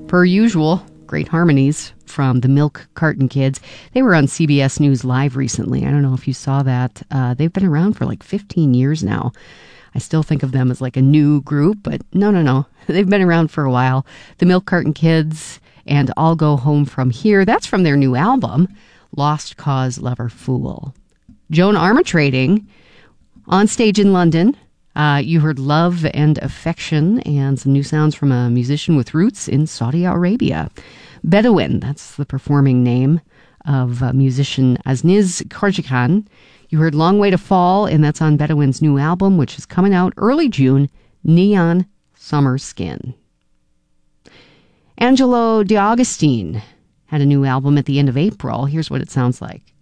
Per usual, great harmonies from the Milk Carton Kids. They were on CBS News Live recently. I don't know if you saw that. They've been around for like 15 years now. I still think of them as like a new group, but no. They've been around for a while. The Milk Carton Kids and I'll Go Home From Here. That's from their new album, Lost Cause Lover Fool. Joan Armatrading on stage in London. You heard Love and Affection and some new sounds from a musician with roots in Saudi Arabia. Bedouin, that's the performing name of musician Aziz Korjikan. You heard Long Way to Fall, and that's on Bedouin's new album, which is coming out early June, Neon Summer Skin. Angelo D'Agostino had a new album at the end of April. Here's what it sounds like.